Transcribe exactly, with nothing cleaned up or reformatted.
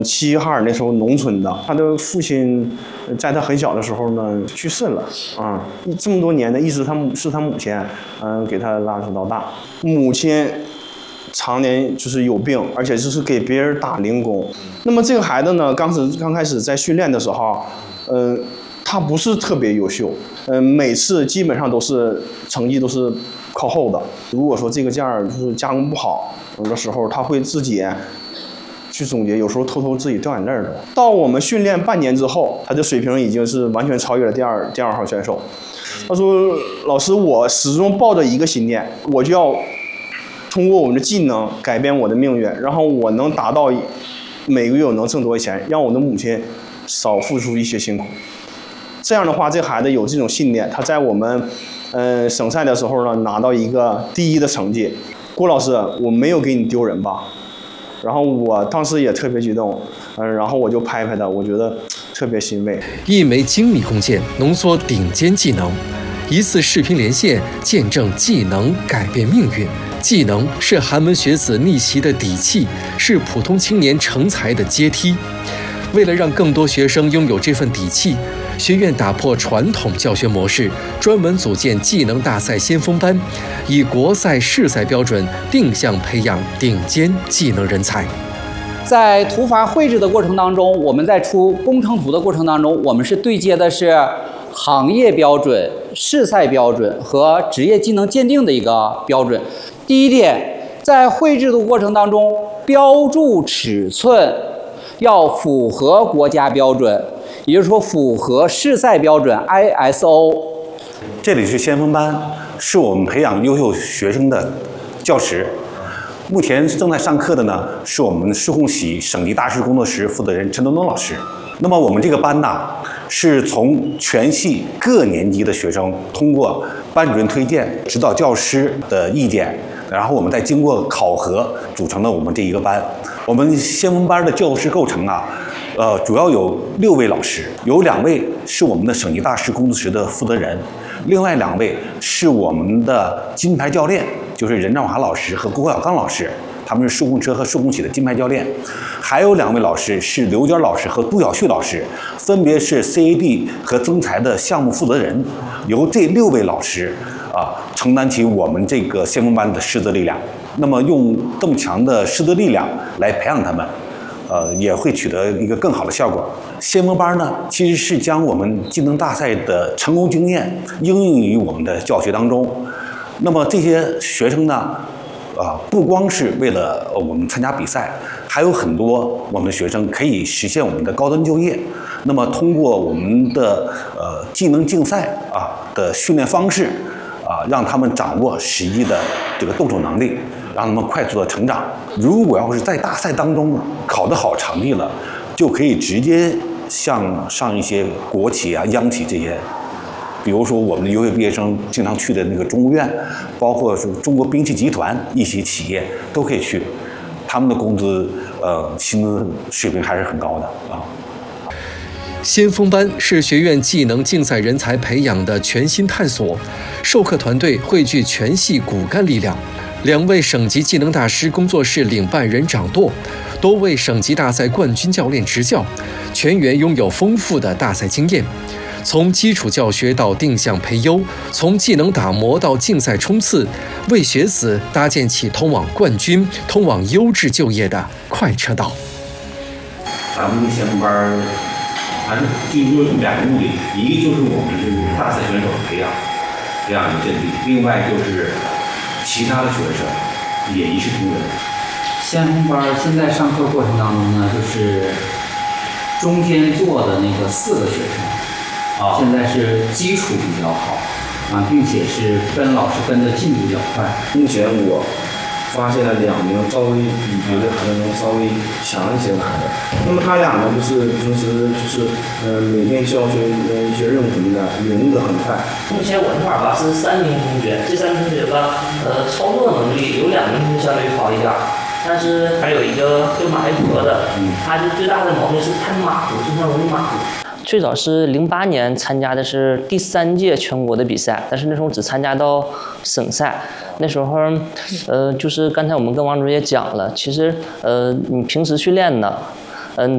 齐齐哈尔那时候农村的，他的父亲在他很小的时候呢去世了啊，这么多年呢，一直他母是他母亲，嗯、呃，给他拉扯到大。母亲常年就是有病，而且就是给别人打零工。那么这个孩子呢，刚始刚开始在训练的时候，嗯、呃，他不是特别优秀，嗯、呃，每次基本上都是成绩都是靠后的。如果说这个件儿就是加工不好，有的时候他会自己去总结，有时候偷偷自己掉眼泪的。到我们训练半年之后，他的水平已经是完全超越了第二第二号选手。他说：“老师，我始终抱着一个信念，我就要通过我们的技能改变我的命运，然后我能达到每个月我能挣多少钱，让我的母亲少付出一些辛苦。这样的话，这孩子有这种信念，他在我们嗯、呃、省赛的时候呢，拿到一个第一的成绩。郭老师，我没有给你丢人吧？”然后我当时也特别激动，嗯，然后我就拍拍他，我觉得特别欣慰。 一枚精密弓箭浓缩顶尖技能，一次视频连线见证技能改变命运。技能是寒门学子逆袭的底气，是普通青年成才的阶梯。为了让更多学生拥有这份底气，学院打破传统教学模式，专门组建技能大赛先锋班，以国赛、市赛标准定向培养顶尖技能人才。 在图法绘制的过程当中，我们在出工程图的过程当中，我们是对接的是行业标准、市赛标准和职业技能鉴定的一个标准。第一点，在绘制的过程当中，标注尺寸要符合国家标准，也就是说符合市赛标准 I S O。 这里是先锋班，是我们培养优秀学生的教室。目前正在上课的呢，是我们施洪喜省级大师工作室负责人陈东东老师。那么我们这个班呢，是从全系各年级的学生通过班主任推荐、指导教师的意见，然后我们再经过考核组成了我们这一个班。我们先锋班的教师构成啊，呃，主要有六位老师，有两位是我们的省级大师工作室的负责人，另外两位是我们的金牌教练，就是任兆华老师和郭晓刚老师，他们是施工车和施工企的金牌教练。还有两位老师是刘娟老师和杜小旭老师，分别是 C A D 和增材的项目负责人。由这六位老师啊承担起我们这个先锋班的师资力量。那么用这么强的师资力量来培养他们，呃，也会取得一个更好的效果。先锋班呢，其实是将我们技能大赛的成功经验应用于我们的教学当中。那么这些学生呢，啊，不光是为了我们参加比赛，还有很多我们的学生可以实现我们的高端就业。那么通过我们的呃技能竞赛啊的训练方式，啊，让他们掌握实际的这个动手能力，让他们快速的成长。如果要是在大赛当中考得好成绩了，就可以直接向上一些国企啊、央企这些。比如说，我们的优秀毕业生经常去的那个中务院，包括是中国兵器集团一些企业都可以去，他们的工资呃薪资水平还是很高的啊。 先锋班是学院技能竞赛人才培养的全新探索，授课团队汇聚全系骨干力量，两位省级技能大师工作室领办人掌舵，多位省级大赛冠军教练执教，全员拥有丰富的大赛经验。从基础教学到定向培优，从技能打磨到竞赛冲刺，为学子搭建起通往冠军、通往优质就业的快车道。 咱们的先锋班还是最多两个目的，一个就是我们这个大赛选手的培养，培养一个阵地；另外就是其他的学生也一视同仁。 先锋班现在上课过程当中呢，就是中间坐的那个四个学生，啊，现在是基础比较好啊，并且是跟老师跟的进度比较快。 目前我发现了两名稍微比别的孩子能稍微强一些的孩子，那么他俩呢，就是平时就是呃每天教学呃一些任务什么的，融入的很快。 目前我这块儿吧是三名同学，这三名同学吧，呃，操作能力有两名同学相对好一点，但是还有一个就马一博的，他就最大的毛病是太马虎，经常容易马虎。最早是零八年参加的是第三届全国的比赛，但是那时候只参加到省赛。那时候，呃，就是刚才我们跟王主任也讲了，其实呃，你平时训练呢，